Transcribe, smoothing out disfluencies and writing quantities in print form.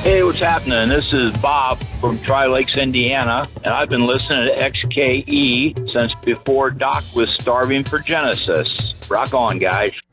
Hey, what's happening? This is Bob from Tri Lakes, Indiana, and I've been listening to XKE since before Doc was starving for Genesis. Rock on, guys.